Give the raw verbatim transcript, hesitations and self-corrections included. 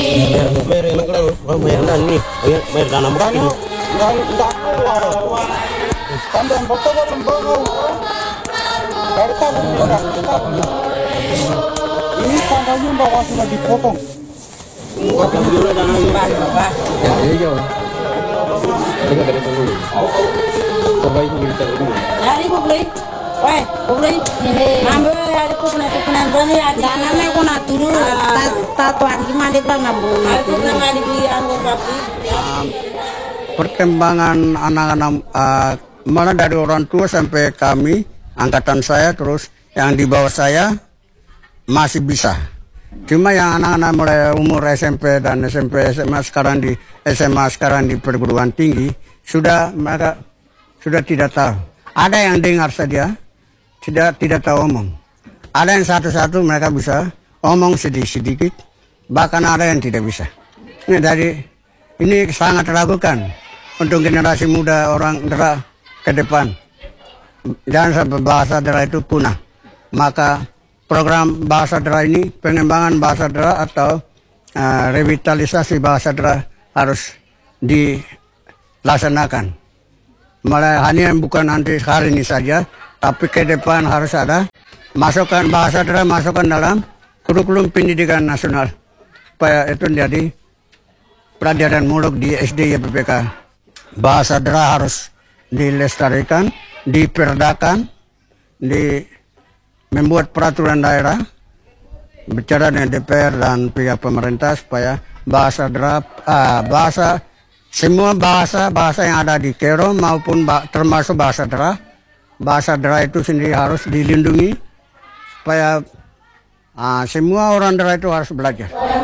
Mer yang kan, oh mer dan nih, oh mer dan apa ini? Nggak nggak keluar. Tanda yang foto kan lembaga. Dari tahu nggak kita. Ini tandanya bahwa sudah dipotong. Yang dulu dan yang ini jauh. Kita dari dulu. Coba itu kita dulu. Dari publik. Weh, publik. Ambil dari publik publik berani ada. Dananya aku nak turun. Tatuan gimana dia nggak boleh. Aku pernah dibeli anggur babi. Perkembangan anak-anak uh, mana dari orang tua sampai kami angkatan saya terus yang di bawah saya masih bisa. Cuma yang anak-anak mulai umur S M P dan S M P S M A sekarang di S M A sekarang di perguruan tinggi sudah mereka sudah tidak tahu. Ada yang dengar saja, tidak tidak tahu omong. Ada yang satu-satu mereka bisa omong sedikit-sedikit, bahkan ada yang tidak bisa. Ini dari ini sangat ragukan untuk generasi muda orang Dera ke depan. Jangan sampai bahasa Dera itu punah. Maka program bahasa Dera ini, pengembangan bahasa Dera atau uh, revitalisasi bahasa Dera harus dilaksanakan. Malah hanya bukan nanti hari ini saja, tapi ke depan harus ada masukkan bahasa Dera masukkan dalam kurikulum pendidikan nasional supaya itu menjadi pelajaran muluk di S D ya P P K. Bahasa Dera harus dilestarikan, diperdakan, di membuat peraturan daerah, bicara dengan D P R dan pihak pemerintah supaya bahasa Dera, ah, bahasa semua bahasa-bahasa yang ada di Kero maupun bah, termasuk bahasa Dera, bahasa Dera itu sendiri harus dilindungi supaya ah, semua orang Dera itu harus belajar.